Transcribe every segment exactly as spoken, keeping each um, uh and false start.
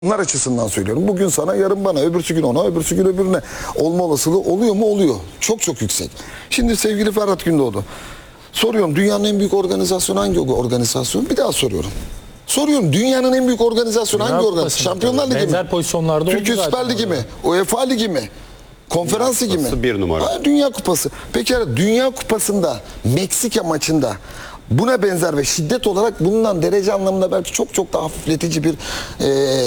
Bunlar açısından söylüyorum. Bugün sana, yarın bana, öbürsü gün ona, öbürsü gün öbürüne olma olasılığı oluyor mu? Oluyor. Çok çok yüksek. Şimdi sevgili Ferhat Gündoğdu, soruyorum, dünyanın en büyük organizasyonu hangi organizasyon? Bir daha soruyorum. Soruyorum, dünyanın en büyük organizasyonu hangi organizasyon? Şampiyonlar Ligi mi? Benzer pozisyonlarda Türkiye Süper Ligi mi? UEFA Ligi mi? Konferans Ligi mi? Bir numara. Ha, Dünya Kupası. Peki Dünya Kupası'nda, Meksika maçında buna benzer ve şiddet olarak bundan derece anlamında belki çok çok daha hafifletici bir e,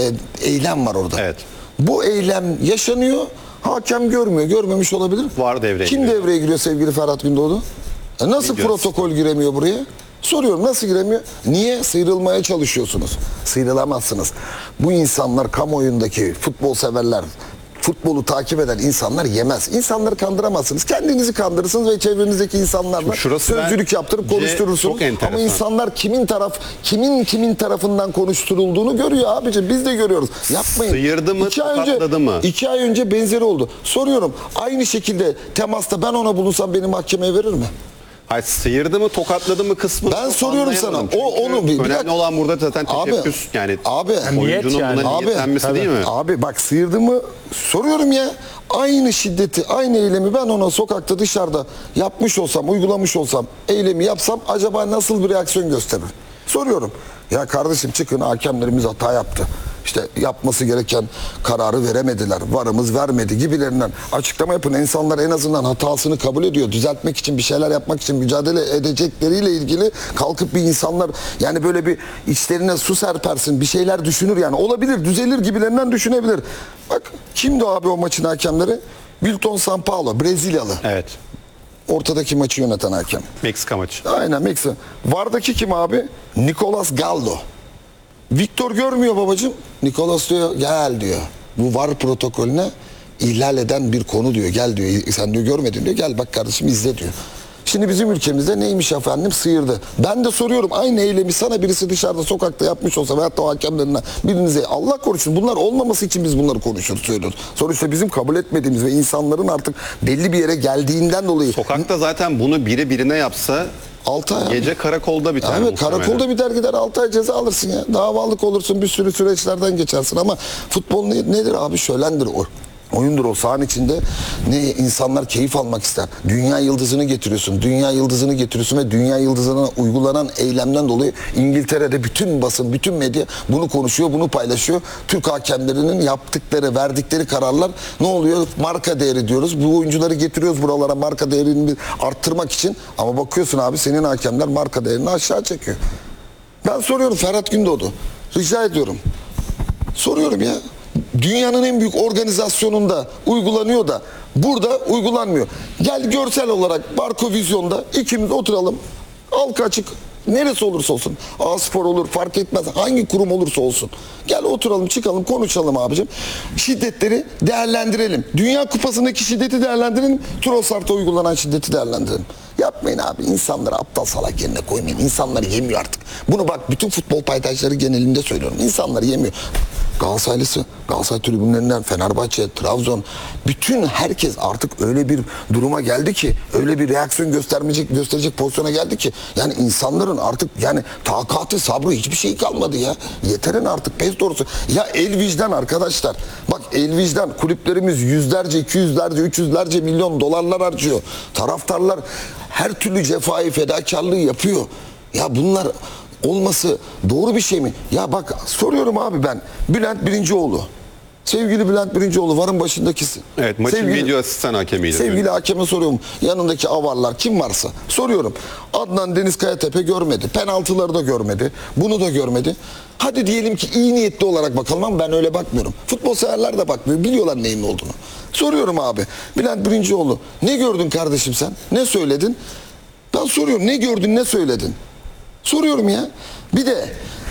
eylem var orada. Evet. Bu eylem yaşanıyor. Hakem görmüyor. Görmemiş olabilir. Var devreye Kim giriyor. devreye giriyor sevgili Ferhat Gündoğdu? E nasıl Biliyoruz. protokol giremiyor buraya? Soruyorum, nasıl giremiyor? Niye? Sıyrılmaya çalışıyorsunuz. Sıyrılamazsınız. Bu insanlar, kamuoyundaki futbol severler, futbolu takip eden insanlar yemez. İnsanları kandıramazsınız. Kendinizi kandırırsınız ve çevrenizdeki insanlarla sözcülük yaptırıp konuşturursunuz. Ama insanlar kimin taraf, kimin kimin tarafından konuşturulduğunu görüyor abici. Biz de görüyoruz. Yapmayın. Sıyırdı mı, iki ay önce, tokatladı mı? iki ay önce benzeri oldu. Soruyorum, aynı şekilde temasta ben ona bulunsam beni mahkemeye verir mi? Hayır, sıyırdı mı, tokatladı mı kısmı. Ben soruyorum sana. Çünkü O onu bir, bir önemli olan burada zaten teşebbüs, abi, yani abi, oyuncunun yani. buna Abi, niyetlenmesi tabii. değil mi? Abi bak, sıyırdı mı? Soruyorum ya. Aynı şiddeti, aynı eylemi ben ona sokakta, dışarıda yapmış olsam, uygulamış olsam, eylemi yapsam acaba nasıl bir reaksiyon gösterir? Soruyorum. Ya kardeşim, çıkın, hakemlerimiz hata yaptı. İşte yapması gereken kararı veremediler. Varımız vermedi gibilerinden açıklama yapın. İnsanlar en azından hatasını kabul ediyor. Düzeltmek için, bir şeyler yapmak için mücadele edecekleriyle ilgili kalkıp bir insanlar, yani böyle bir içlerine su serpersin, bir şeyler düşünür yani. Olabilir, düzelir gibilerinden düşünebilir. Bak, kimdi abi o maçın hakemleri? Wilton Sampaio, Brezilyalı. Evet. Ortadaki maçı yöneten hakem. Meksika maçı. Aynen, Meksika. Vardaki kim abi? Nicolas Galdo. Victor görmüyor babacığım. Nicolas diyor, gel diyor. Bu var protokolüne ihlal eden bir konu diyor. Gel diyor, sen diyor görmedin diyor. Gel bak kardeşim, izle diyor. Şimdi bizim ülkemizde neymiş efendim? Sıyırdı. Ben de soruyorum, aynı eylemi sana birisi dışarıda, sokakta yapmış olsa veyahut da o hakemlerine birinize, Allah korusun, bunlar olmaması için biz bunları konuşuyoruz, söylüyoruz. Sonuçta bizim kabul etmediğimiz ve insanların artık belli bir yere geldiğinden dolayı. Sokakta zaten bunu biri birine yapsa altı ay. gece karakolda biter. Evet, karakolda biter gider, altı ay ceza alırsın ya. Davalık olursun, bir sürü süreçlerden geçersin ama futbol ne, nedir abi? Şölendir o. Oyundur o. Sahanın içinde ne insanlar keyif almak ister. Dünya yıldızını getiriyorsun. Dünya yıldızını getiriyorsun ve dünya yıldızına uygulanan eylemden dolayı İngiltere'de bütün basın, bütün medya bunu konuşuyor, bunu paylaşıyor. Türk hakemlerinin yaptıkları, verdikleri kararlar ne oluyor? Marka değeri diyoruz. Bu oyuncuları getiriyoruz buralara marka değerini arttırmak için. Ama bakıyorsun abi, senin hakemler marka değerini aşağı çekiyor. Ben soruyorum Ferhat Gündoğdu. Rica ediyorum. Soruyorum ya. Dünyanın en büyük organizasyonunda uygulanıyor da burada uygulanmıyor. Gel görsel olarak Barko Vizyon'da ikimiz oturalım. Halka açık. Neresi olursa olsun. A-Spor olur, fark etmez. Hangi kurum olursa olsun. Gel oturalım, çıkalım, konuşalım abicim. Şiddetleri değerlendirelim. Dünya Kupası'ndaki şiddeti değerlendirelim. Trossard'a uygulanan şiddeti değerlendirelim. Yapmayın abi. İnsanları aptal salak yerine koymayın. İnsanları yemiyor artık. Bunu bak, bütün futbol paydaşları genelinde söylüyorum. İnsanları yemiyor. Galatasaraylısı, Galatasaray tribünlerinden, Fenerbahçe, Trabzon, bütün herkes artık öyle bir duruma geldi ki, öyle bir reaksiyon göstermeyecek, gösterecek pozisyona geldi ki, yani insanların artık yani takatı, sabrı, hiçbir şey kalmadı ya. Yeterin artık, pes doğrusu. Ya el vicdan arkadaşlar. Bak, el vicdan, kulüplerimiz yüzlerce, iki yüzlerce, üç yüzlerce milyon dolarlar harcıyor. Taraftarlar her türlü cefayı, fedakarlığı yapıyor. Ya bunlar olması doğru bir şey mi? Ya bak, soruyorum abi ben. Bülent Birincioğlu. Sevgili Bülent Birincioğlu, varın başındakisi. Evet, maçın sevgili, video asistan hakemiydi. Sevgili hakeme soruyorum. Yanındaki avarlar kim varsa. Soruyorum. Adnan Deniz Kayatepe görmedi. Penaltıları da görmedi. Bunu da görmedi. Hadi diyelim ki iyi niyetli olarak bakalım ama ben öyle bakmıyorum. Futbol severler de bakmıyor. Biliyorlar neyin olduğunu. Soruyorum abi. Bülent Birincioğlu, ne gördün kardeşim sen? Ne söyledin? Ben soruyorum. Ne gördün, ne söyledin? Soruyorum ya. Bir de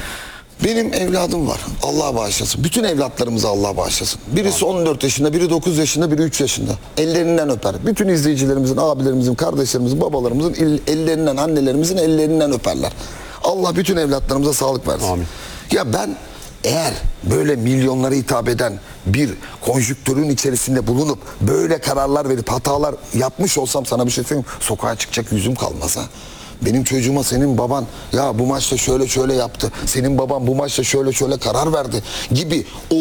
benim evladım var. Allah bağışlasın. Bütün evlatlarımızı Allah bağışlasın. Birisi on dört yaşında, biri dokuz yaşında, biri üç yaşında. Ellerinden öper. Bütün izleyicilerimizin, abilerimizin, kardeşlerimizin, babalarımızın ellerinden, annelerimizin ellerinden öperler. Allah bütün evlatlarımıza sağlık versin. Amin. Ya ben eğer böyle milyonlara hitap eden bir konjüktürün içerisinde bulunup böyle kararlar verip hatalar yapmış olsam, sana bir şey söyleyeyim, sokağa çıkacak yüzüm kalmaz ha. benim çocuğuma senin baban ya bu maçta şöyle şöyle yaptı. Senin baban bu maçta şöyle şöyle karar verdi gibi